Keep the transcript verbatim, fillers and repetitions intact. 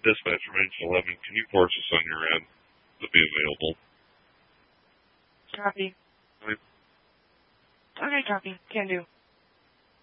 Dispatch range eleven, can you force us on your end to be available? Copy. Right. Okay, copy. Can do.